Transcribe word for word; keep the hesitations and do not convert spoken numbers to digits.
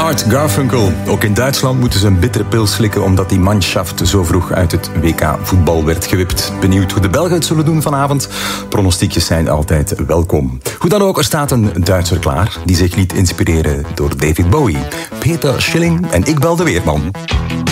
Art Garfunkel. Ook in Duitsland moeten ze een bittere pil slikken omdat die Mannschaft zo vroeg uit het W K voetbal werd gewipt. Benieuwd hoe de Belgen het zullen doen vanavond? Pronostiekjes zijn altijd welkom. Hoe dan ook, er staat een Duitser klaar die zich liet inspireren door David Bowie. Peter Schilling en Iqbal de Weerman.